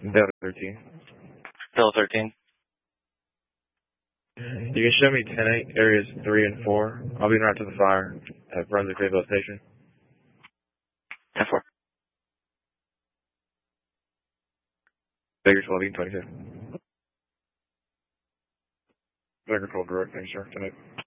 Delta 13. Delta 13. You can show me 10-8, areas 3 and 4. I'll be right to the fire at Brunswick Fayetteville Station. 10-4. Bakersfield, 22. Bakersfield, direct, thanks, sir. 10-8.